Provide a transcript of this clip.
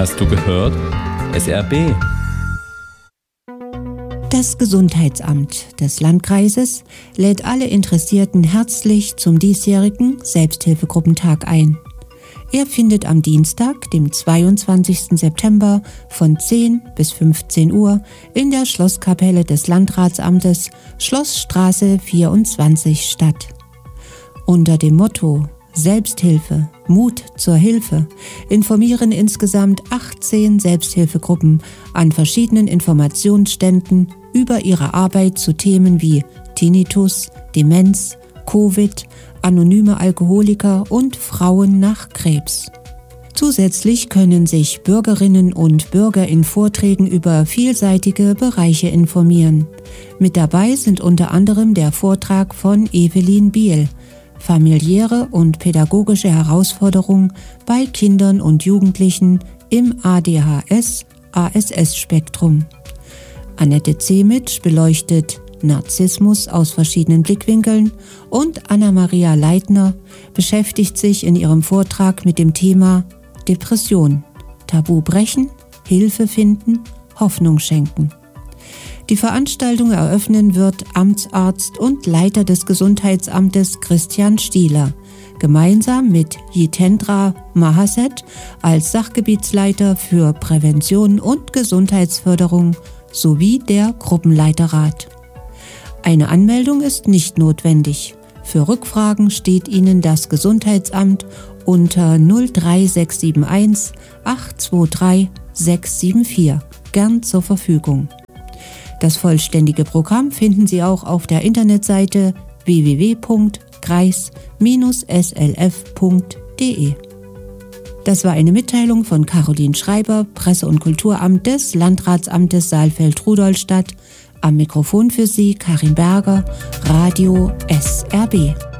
Hast du gehört? SRB. Das Gesundheitsamt des Landkreises lädt alle Interessierten herzlich zum diesjährigen Selbsthilfegruppentag ein. Er findet am Dienstag, dem 22. September von 10 bis 15 Uhr in der Schlosskapelle des Landratsamtes Schlossstraße 24 statt. Unter dem Motto Selbsthilfe, Mut zur Hilfe informieren insgesamt 18 Selbsthilfegruppen an verschiedenen Informationsständen über ihre Arbeit zu Themen wie Tinnitus, Demenz, Covid, anonyme Alkoholiker und Frauen nach Krebs. Zusätzlich können sich Bürgerinnen und Bürger in Vorträgen über vielseitige Bereiche informieren. Mit dabei sind unter anderem der Vortrag von Evelyn Biel, familiäre und pädagogische Herausforderungen bei Kindern und Jugendlichen im ADHS-ASS-Spektrum. Annette Zemitsch beleuchtet Narzissmus aus verschiedenen Blickwinkeln und Anna-Maria Leitner beschäftigt sich in ihrem Vortrag mit dem Thema Depression, Tabu brechen, Hilfe finden, Hoffnung schenken. Die Veranstaltung eröffnen wird Amtsarzt und Leiter des Gesundheitsamtes Christian Stieler, gemeinsam mit Jitendra Mahaset als Sachgebietsleiter für Prävention und Gesundheitsförderung sowie der Gruppenleiterrat. Eine Anmeldung ist nicht notwendig. Für Rückfragen steht Ihnen das Gesundheitsamt unter 03671 823 674 gern zur Verfügung. Das vollständige Programm finden Sie auch auf der Internetseite www.kreis-slf.de. Das war eine Mitteilung von Caroline Schreiber, Presse- und Kulturamt des Landratsamtes Saalfeld-Rudolstadt. Am Mikrofon für Sie Karin Berger, Radio SRB.